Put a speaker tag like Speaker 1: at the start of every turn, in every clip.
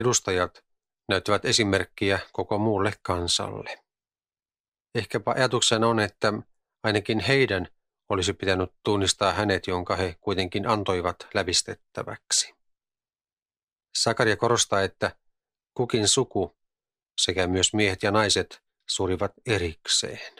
Speaker 1: edustajat näyttävät esimerkkiä koko muulle kansalle. Ehkäpä ajatuksena on, että ainakin heidän olisi pitänyt tunnistaa hänet, jonka he kuitenkin antoivat lävistettäväksi. Sakaria korostaa, että kukin suku sekä myös miehet ja naiset surivat erikseen.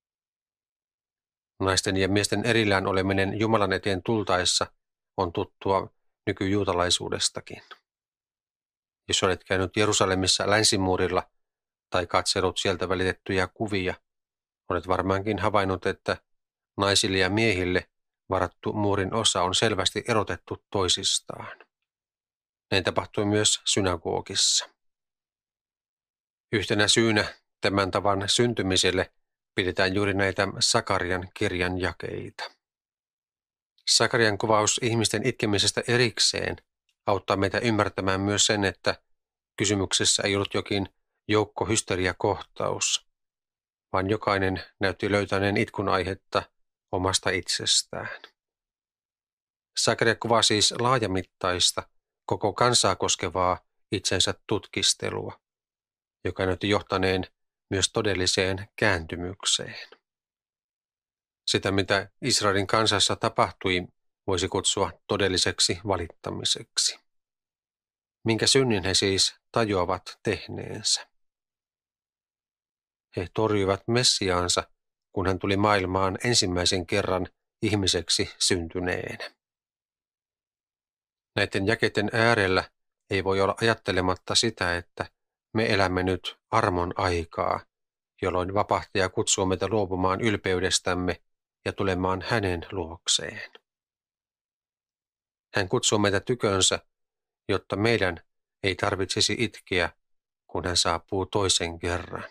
Speaker 1: Naisten ja miesten erillään oleminen Jumalan eteen tultaessa on tuttua nykyjuutalaisuudestakin. Jos olet käynyt Jerusalemissa länsimuurilla tai katsellut sieltä välitettyjä kuvia, olet varmaankin havainnut, että naisille ja miehille varattu muurin osa on selvästi erotettu toisistaan. Näin tapahtui myös synagogissa. Yhtenä syynä tämän tavan syntymiselle pidetään juuri näitä Sakarian kirjan jakeita. Sakarian kuvaus ihmisten itkemisestä erikseen auttaa meitä ymmärtämään myös sen, että kysymyksessä ei ollut jokin joukkohysteriakohtaus, vaan jokainen näytti löytäneen itkun aihetta omasta itsestään. Sakaria kuvaa siis laajamittaista, koko kansaa koskevaa itsensä tutkistelua, joka näytti johtaneen myös todelliseen kääntymykseen. Sitä, mitä Israelin kansassa tapahtui, voisi kutsua todelliseksi valittamiseksi. Minkä synnin he siis tajuavat tehneensä? He torjuivat Messiaansa, kun hän tuli maailmaan ensimmäisen kerran ihmiseksi syntyneenä. Näiden jakeiden äärellä ei voi olla ajattelematta sitä, että me elämme nyt armon aikaa, jolloin vapahtaja kutsuu meitä luopumaan ylpeydestämme ja tulemaan hänen luokseen. Hän kutsuu meitä tykönsä, jotta meidän ei tarvitsisi itkeä, kun hän saapuu toisen kerran.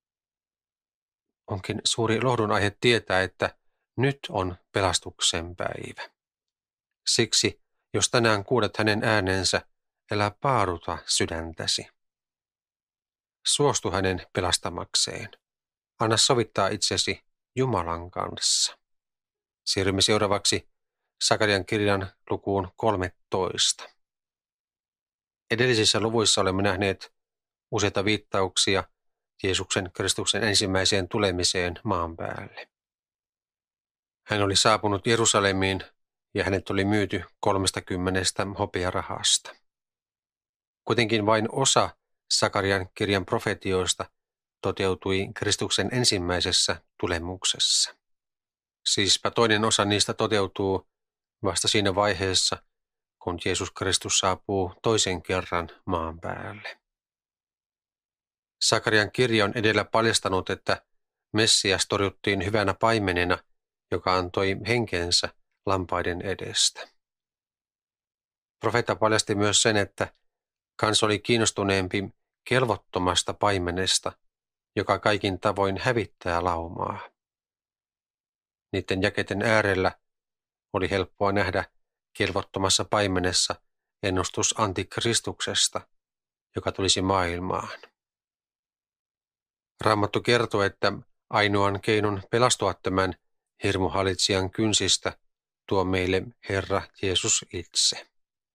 Speaker 1: Onkin suuri lohdun aihe tietää, että nyt on pelastuksen päivä. Siksi, jos tänään kuulet hänen äänensä, älä paaduta sydäntäsi. Suostu hänen pelastamakseen. Anna sovittaa itsesi Jumalan kanssa. Siirrymme seuraavaksi Sakarian kirjan lukuun 13. Edellisissä luvuissa olemme nähneet useita viittauksia Jeesuksen Kristuksen ensimmäiseen tulemiseen maan päälle. Hän oli saapunut Jerusalemiin ja hänet oli myyty 30 hopearahasta. Kuitenkin vain osa Sakarian kirjan profetioista toteutui Kristuksen ensimmäisessä tulemuksessa. Siispä toinen osa niistä toteutuu vasta siinä vaiheessa, kun Jeesus Kristus saapuu toisen kerran maan päälle. Sakarian kirja on edellä paljastanut, että Messias torjuttiin hyvänä paimenena, joka antoi henkensä lampaiden edestä. Profeetta paljasti myös sen, että kansa oli kiinnostuneempi kelvottomasta paimenesta, joka kaikin tavoin hävittää laumaa. Niiden jakeiden äärellä oli helppoa nähdä kelvottomassa paimenessa ennustus antikristuksesta, joka tulisi maailmaan. Raamattu kertoo, että ainoan keinon pelastua tämän hirmuhalitsijan kynsistä tuo meille Herra Jeesus itse.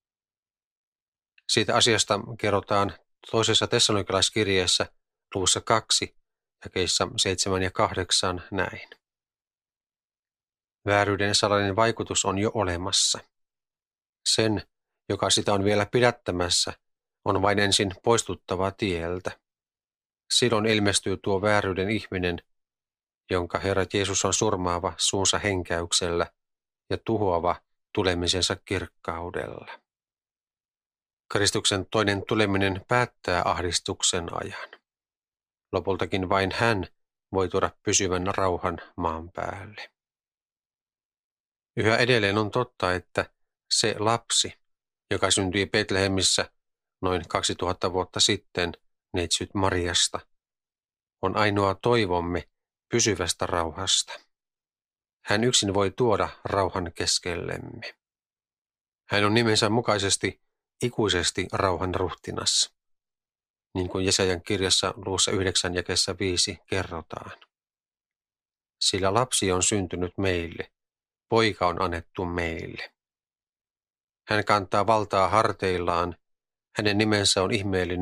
Speaker 1: Siitä asiasta kerrotaan toisessa Tessalonikalaiskirjeessä luvussa 2, jakeissa 7 ja 8 näin. Vääryyden salainen vaikutus on jo olemassa. Sen, joka sitä on vielä pidättämässä, on vain ensin poistuttava tieltä. Silloin ilmestyy tuo vääryyden ihminen, jonka Herra Jeesus on surmaava suunsa henkäyksellä ja tuhoava tulemisensa kirkkaudella. Kristuksen toinen tuleminen päättää ahdistuksen ajan. Lopultakin vain hän voi tuoda pysyvän rauhan maan päälle. Yhä edelleen on totta, että se lapsi, joka syntyi Betlehemissä noin 2000 vuotta sitten neitsyt Mariasta, on ainoa toivomme pysyvästä rauhasta. Hän yksin voi tuoda rauhan keskellemme. Hän on nimensä mukaisesti ikuisesti rauhan ruhtinas, niin kuin Jesajan kirjassa luvussa 9 jakeessa 5 kerrotaan. Sillä lapsi on syntynyt meille, poika on annettu meille. Hän kantaa valtaa harteillaan Hänen nimensä on ihmeellinen